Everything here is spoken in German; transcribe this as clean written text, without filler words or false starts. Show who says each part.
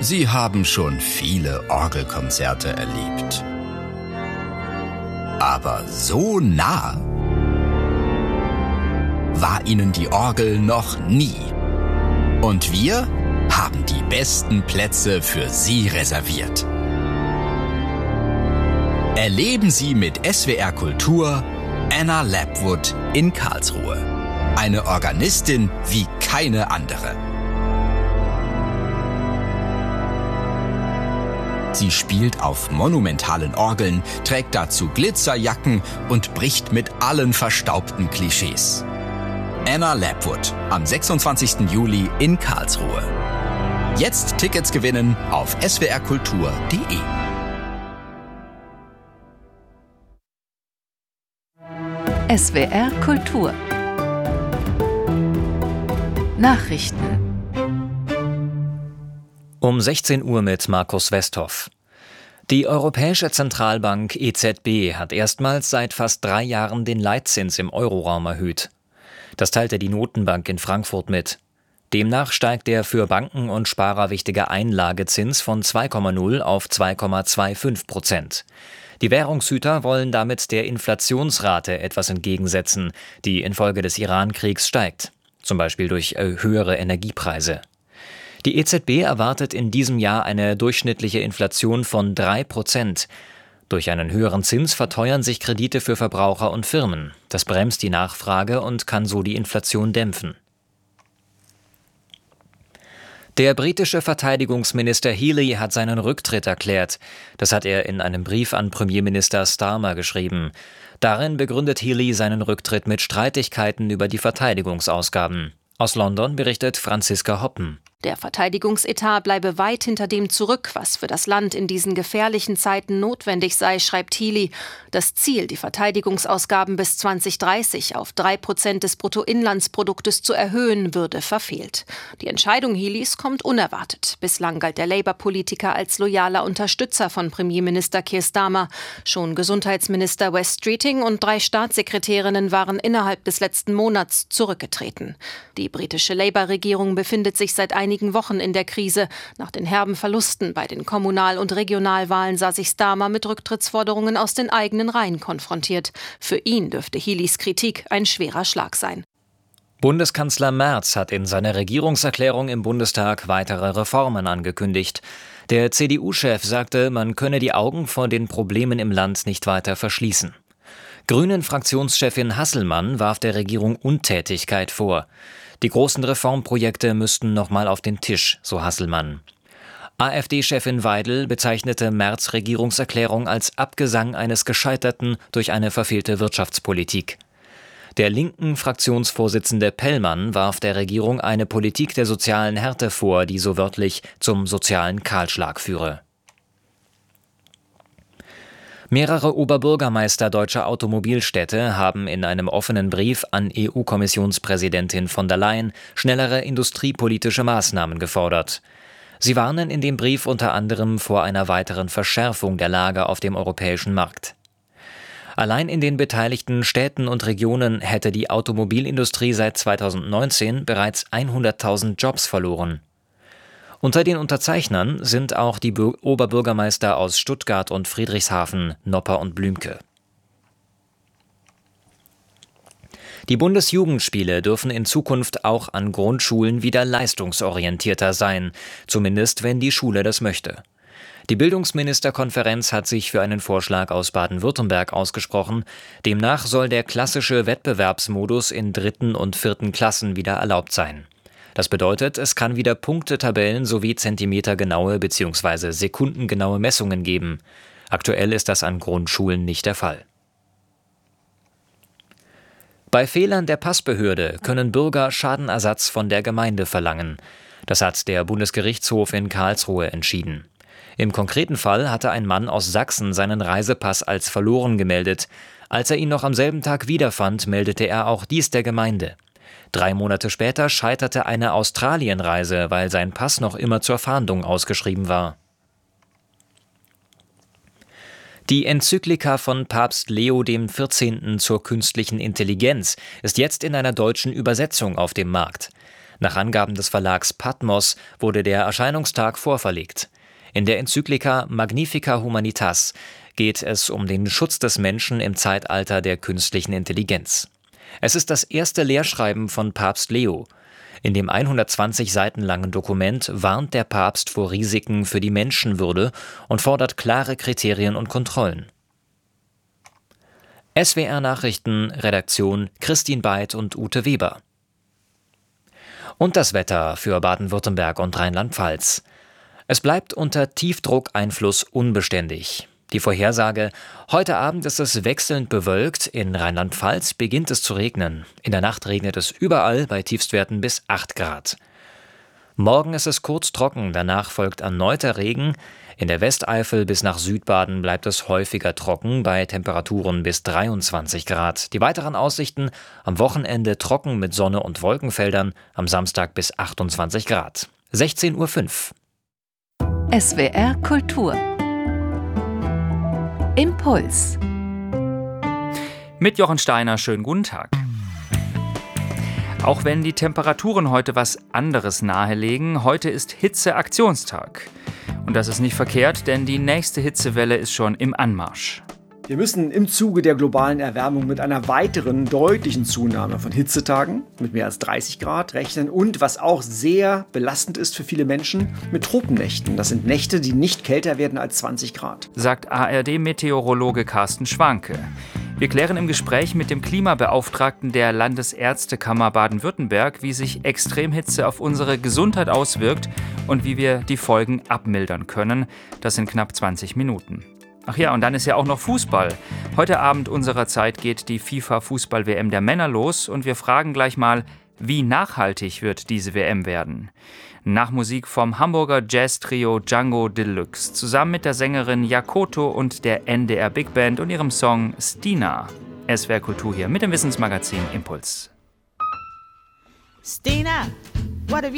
Speaker 1: Sie haben schon viele Orgelkonzerte erlebt. Aber so nah war Ihnen die Orgel noch nie. Und wir haben die besten Plätze für Sie reserviert. Erleben Sie mit SWR Kultur Anna Lapwood in Karlsruhe. Eine Organistin wie keine andere. Sie spielt auf monumentalen Orgeln, trägt dazu Glitzerjacken und bricht mit allen verstaubten Klischees. Anna Lapwood am 26. Juli in Karlsruhe. Jetzt Tickets gewinnen auf swrkultur.de.
Speaker 2: SWR Kultur Nachrichten
Speaker 3: um 16 Uhr mit Markus Westhoff. Die Europäische Zentralbank EZB hat erstmals seit fast 3 Jahren den Leitzins im Euroraum erhöht. Das teilte die Notenbank in Frankfurt mit. Demnach steigt der für Banken und Sparer wichtige Einlagezins von 2,0 auf 2,25%. Die Währungshüter wollen damit der Inflationsrate etwas entgegensetzen, die infolge des Iran-Kriegs steigt, zum Beispiel durch höhere Energiepreise. Die EZB erwartet in diesem Jahr eine durchschnittliche Inflation von 3%. Durch einen höheren Zins verteuern sich Kredite für Verbraucher und Firmen. Das bremst die Nachfrage und kann so die Inflation dämpfen. Der britische Verteidigungsminister Healey hat seinen Rücktritt erklärt. Das hat er in einem Brief an Premierminister Starmer geschrieben. Darin begründet Healey seinen Rücktritt mit Streitigkeiten über die Verteidigungsausgaben. Aus London berichtet Franziska Hoppen.
Speaker 4: Der Verteidigungsetat bleibe weit hinter dem zurück, was für das Land in diesen gefährlichen Zeiten notwendig sei, schreibt Healey. Das Ziel, die Verteidigungsausgaben bis 2030 auf 3% des Bruttoinlandsproduktes zu erhöhen, würde verfehlt. Die Entscheidung Healeys kommt unerwartet. Bislang galt der Labour-Politiker als loyaler Unterstützer von Premierminister Keir Starmer. Schon Gesundheitsminister Wes Streeting und 3 Staatssekretärinnen waren innerhalb des letzten Monats zurückgetreten. Die britische Labour-Regierung befindet sich seit einigen Wochen in der Krise. Nach den herben Verlusten bei den Kommunal- und Regionalwahlen sah sich Starmer mit Rücktrittsforderungen aus den eigenen Reihen konfrontiert. Für ihn dürfte Healeys Kritik ein schwerer Schlag sein.
Speaker 3: Bundeskanzler Merz hat in seiner Regierungserklärung im Bundestag weitere Reformen angekündigt. Der CDU-Chef sagte, man könne die Augen vor den Problemen im Land nicht weiter verschließen. Grünen-Fraktionschefin Hasselmann warf der Regierung Untätigkeit vor. Die großen Reformprojekte müssten nochmal auf den Tisch, so Hasselmann. AfD-Chefin Weidel bezeichnete Merz' Regierungserklärung als Abgesang eines Gescheiterten durch eine verfehlte Wirtschaftspolitik. Der linken Fraktionsvorsitzende Pellmann warf der Regierung eine Politik der sozialen Härte vor, die so wörtlich zum sozialen Kahlschlag führe. Mehrere Oberbürgermeister deutscher Automobilstädte haben in einem offenen Brief an EU-Kommissionspräsidentin von der Leyen schnellere industriepolitische Maßnahmen gefordert. Sie warnen in dem Brief unter anderem vor einer weiteren Verschärfung der Lage auf dem europäischen Markt. Allein in den beteiligten Städten und Regionen hätte die Automobilindustrie seit 2019 bereits 100.000 Jobs verloren. Unter den Unterzeichnern sind auch die Oberbürgermeister aus Stuttgart und Friedrichshafen, Nopper und Blümke. Die Bundesjugendspiele dürfen in Zukunft auch an Grundschulen wieder leistungsorientierter sein, zumindest wenn die Schule das möchte. Die Bildungsministerkonferenz hat sich für einen Vorschlag aus Baden-Württemberg ausgesprochen. Demnach soll der klassische Wettbewerbsmodus in 3. und 4. Klassen wieder erlaubt sein. Das bedeutet, es kann wieder Punktetabellen sowie zentimetergenaue bzw. sekundengenaue Messungen geben. Aktuell ist das an Grundschulen nicht der Fall. Bei Fehlern der Passbehörde können Bürger Schadenersatz von der Gemeinde verlangen. Das hat der Bundesgerichtshof in Karlsruhe entschieden. Im konkreten Fall hatte ein Mann aus Sachsen seinen Reisepass als verloren gemeldet. Als er ihn noch am selben Tag wiederfand, meldete er auch dies der Gemeinde. 3 Monate später scheiterte eine Australienreise, weil sein Pass noch immer zur Fahndung ausgeschrieben war. Die Enzyklika von Papst Leo XIV. Zur künstlichen Intelligenz ist jetzt in einer deutschen Übersetzung auf dem Markt. Nach Angaben des Verlags Patmos wurde der Erscheinungstag vorverlegt. In der Enzyklika Magnifica Humanitas geht es um den Schutz des Menschen im Zeitalter der künstlichen Intelligenz. Es ist das erste Lehrschreiben von Papst Leo. In dem 120 Seiten langen Dokument warnt der Papst vor Risiken für die Menschenwürde und fordert klare Kriterien und Kontrollen. SWR Nachrichten, Redaktion Christine Beid und Ute Weber. Und das Wetter für Baden-Württemberg und Rheinland-Pfalz. Es bleibt unter Tiefdruckeinfluss unbeständig. Die Vorhersage: Heute Abend ist es wechselnd bewölkt, in Rheinland-Pfalz beginnt es zu regnen. In der Nacht regnet es überall bei Tiefstwerten bis 8 Grad. Morgen ist es kurz trocken, danach folgt erneuter Regen. In der Westeifel bis nach Südbaden bleibt es häufiger trocken, bei Temperaturen bis 23 Grad. Die weiteren Aussichten: am Wochenende trocken mit Sonne und Wolkenfeldern, am Samstag bis 28 Grad. 16:05 Uhr.
Speaker 2: SWR Kultur. Impuls.
Speaker 5: Mit Jochen Steiner, schönen guten Tag. Auch wenn die Temperaturen heute was anderes nahelegen, heute ist Hitzeaktionstag. Und das ist nicht verkehrt, denn die nächste Hitzewelle ist schon im Anmarsch.
Speaker 6: Wir müssen im Zuge der globalen Erwärmung mit einer weiteren deutlichen Zunahme von Hitzetagen mit mehr als 30 Grad rechnen und, was auch sehr belastend ist für viele Menschen, mit Tropennächten. Das sind Nächte, die nicht kälter werden als 20 Grad.
Speaker 5: Sagt ARD-Meteorologe Carsten Schwanke. Wir klären im Gespräch mit dem Klimabeauftragten der Landesärztekammer Baden-Württemberg, wie sich Extremhitze auf unsere Gesundheit auswirkt und wie wir die Folgen abmildern können. Das sind knapp 20 Minuten. Ach ja, und dann ist ja auch noch Fußball. Heute Abend unserer Zeit geht die FIFA-Fußball-WM der Männer los und wir fragen gleich mal, wie nachhaltig wird diese WM werden? Nach Musik vom Hamburger Jazz-Trio Django Deluxe, zusammen mit der Sängerin Jakoto und der NDR Big Band und ihrem Song Stina. SWR Kultur hier mit dem Wissensmagazin Impuls.
Speaker 7: Stina, what have